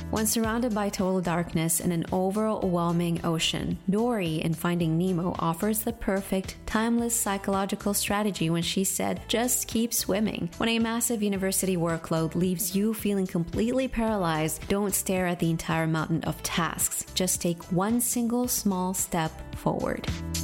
When surrounded by total darkness and an overwhelming ocean, Dory in Finding Nemo offers the perfect, timeless psychological strategy when she said, just keep swimming. When a massive university workload leaves you feeling completely paralyzed, don't stare at the entire mountain of tasks. Just take one single small step forward.